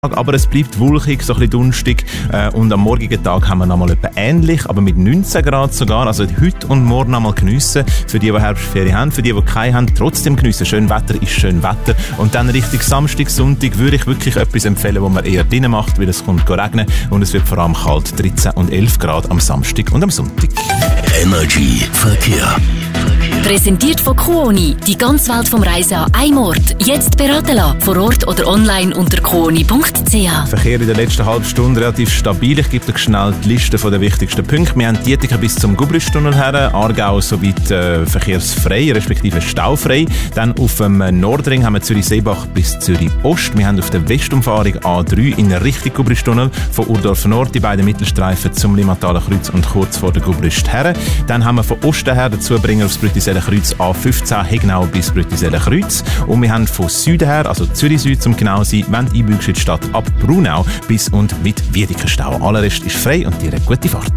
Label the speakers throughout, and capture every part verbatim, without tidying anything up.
Speaker 1: aber es bleibt wolkig, so ein bisschen dunstig äh, und am morgigen Tag haben wir nochmal etwa ähnlich, aber mit neunzehn Grad sogar, also heute und morgen nochmal geniessen, für die, die Herbstferien haben, für die, die keine haben, trotzdem geniessen. Schön Wetter ist schön Wetter und dann Richtung Samstag, Sonntag würde ich wirklich etwas empfehlen, wo man eher drinnen macht, weil es kommt regnen und es wird vor allem kalt, dreizehn und elf Grad am Samstag und am Sonntag.
Speaker 2: Energy Verkehr.
Speaker 3: Präsentiert von Kuoni. Die ganze Welt vom Reisen an einem Ort. Jetzt beraten lassen. Vor Ort oder online unter kuoni punkt c h.
Speaker 1: Verkehr in der letzten halben Stunde relativ stabil. Ich gebe dir schnell die Liste der wichtigsten Punkte. Wir haben Dietiker bis zum Gubristunnel her, Aargau soweit äh, verkehrsfrei, respektive staufrei. Dann auf dem Nordring haben wir Zürich-Seebach bis Zürich-Ost. Wir haben auf der Westumfahrung A drei in Richtung Gubristunnel von Urdorf Nord die beiden Mittelstreifen zum Limataler Kreuz und kurz vor der Gubrist her. Dann haben wir von Osten her dazu bringen aufs Brüttiseller-Kreuz A fünfzehn Hegnau bis Brüttiseller-Kreuz. Und wir haben von Süden her, also Zürich-Süd zum genau sein, wenn du einbiegst in die Stadt ab Brunau bis und mit Wiedekenstau. Aller Rest ist frei und dir eine gute Fahrt.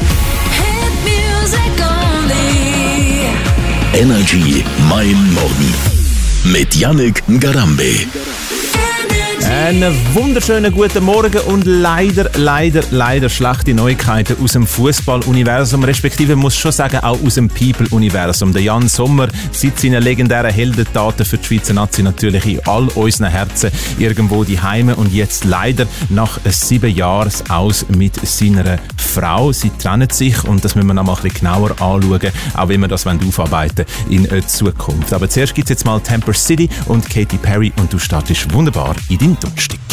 Speaker 2: Energy Mein Morgen mit Yannick Ngarambe.
Speaker 1: Einen wunderschönen guten Morgen und leider, leider, leider schlechte Neuigkeiten aus dem Fußball-Universum, respektive muss schon sagen, auch aus dem People-Universum. Der Jan Sommer, seit seinen legendären Heldentaten für die Schweizer Nazi natürlich in all unseren Herzen irgendwo die Heime und jetzt leider nach sieben Jahren aus mit seiner Frau. Sie trennen sich und das müssen wir noch mal ein bisschen genauer anschauen, auch wie wir das aufarbeiten in Zukunft. Aber zuerst gibt es jetzt mal Temper City und Katy Perry und du startest wunderbar in dein Donnerstag.